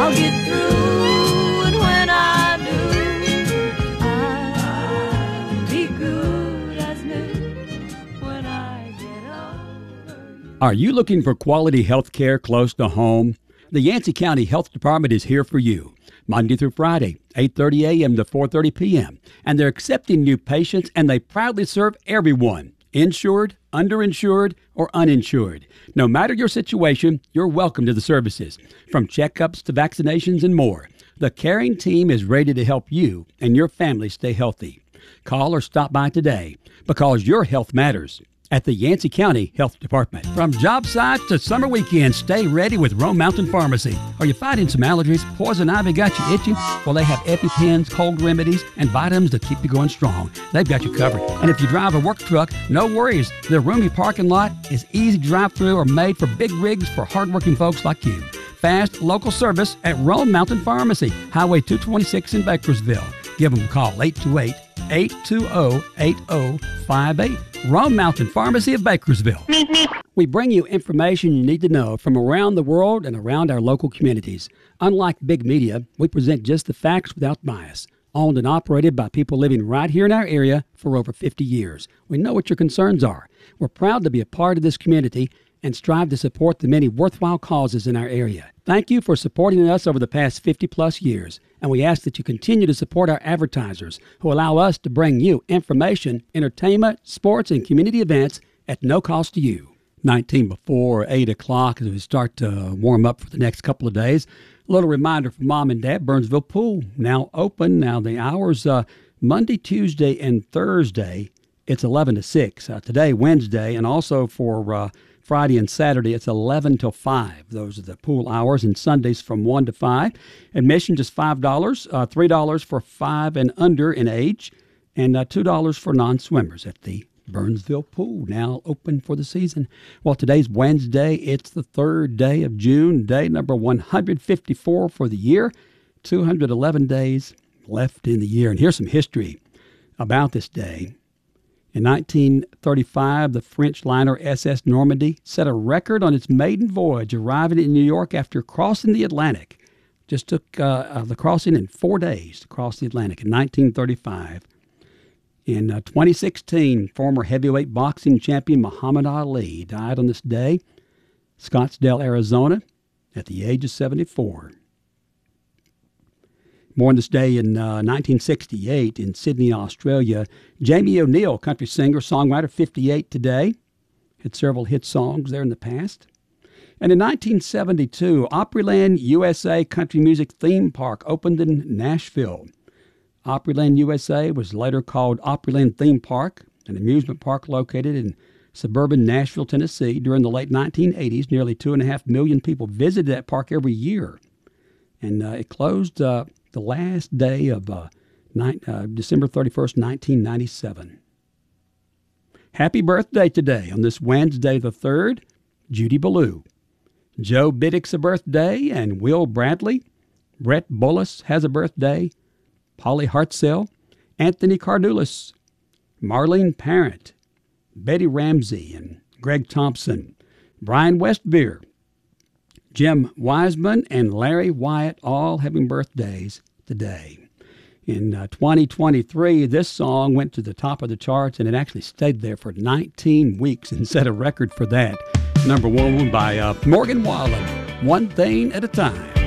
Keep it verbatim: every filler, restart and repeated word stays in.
I'll get through, and when I do, I'll be good as new when I get over you. Are you looking for quality health care close to home? The Yancey County Health Department is here for you, Monday through Friday, eight thirty a.m. to four thirty p.m. And they're accepting new patients, and they proudly serve everyone, insured, underinsured, or uninsured. No matter your situation, you're welcome to the services. From checkups to vaccinations and more, the caring team is ready to help you and your family stay healthy. Call or stop by today, because your health matters at the Yancey County Health Department. From job sites to summer weekends, stay ready with Rome Mountain Pharmacy. Are you fighting some allergies? Poison ivy got you itching? Well, they have EpiPens, cold remedies, and vitamins to keep you going strong. They've got you covered. And if you drive a work truck, no worries. Their roomy parking lot is easy to drive through or made for big rigs for hardworking folks like you. Fast local service at Rome Mountain Pharmacy, Highway two twenty-six in Bakersville. Give them a call, eight two eight, eight two zero, eight zero five eight. Rome Mountain Pharmacy of Bakersville. We bring you information you need to know from around the world and around our local communities. Unlike big media, we present just the facts without bias. Owned and operated by people living right here in our area for over fifty years. We know what your concerns are. We're proud to be a part of this community and strive to support the many worthwhile causes in our area. Thank you for supporting us over the past fifty plus years, and we ask that you continue to support our advertisers who allow us to bring you information, entertainment, sports, and community events at no cost to you. nineteen before eight o'clock as we start to warm up for the next couple of days. A little reminder for Mom and Dad, Burnsville Pool now open. Now the hours uh, Monday, Tuesday, and Thursday, it's eleven to six. Uh, today, Wednesday, and also for uh, Friday and Saturday, it's eleven till five. Those are the pool hours, and Sundays from one to five. Admission just five dollars, uh, three dollars for five and under in age, and uh, two dollars for non-swimmers at the Burnsville Pool, now open for the season. Well, today's Wednesday. It's the third day of June, day number one hundred fifty-four for the year, two hundred eleven days left in the year. And here's some history about this day. In nineteen thirty-five, the French liner S S Normandy set a record on its maiden voyage, arriving in New York after crossing the Atlantic. Just took uh, uh, the crossing in four days to cross the Atlantic in nineteen thirty-five. In uh, twenty sixteen, former heavyweight boxing champion Muhammad Ali died on this day, Scottsdale, Arizona, at the age of seventy-four. Born this day in uh, nineteen sixty-eight in Sydney, Australia, Jamie O'Neill, country singer, songwriter, fifty-eight today. Had several hit songs there in the past. And in nineteen seventy-two, Opryland U S A Country Music Theme Park opened in Nashville. Opryland U S A was later called Opryland Theme Park, an amusement park located in suburban Nashville, Tennessee. During the late nineteen eighties, nearly two and a half million people visited that park every year. And uh, it closed uh, the last day of uh, ni- uh, December thirty-first, nineteen ninety-seven. Happy birthday today on this Wednesday the third, Judy Ballou. Joe Biddick's a birthday, and Will Bradley. Brett Bullis has a birthday. Polly Hartzell, Anthony Cardulis, Marlene Parent, Betty Ramsey, and Greg Thompson, Brian Westbeer, Jim Wiseman, and Larry Wyatt, all having birthdays today. In uh, twenty twenty-three, this song went to the top of the charts, and it actually stayed there for nineteen weeks and set a record for that. Number one by uh, Morgan Wallen, One Thing at a Time.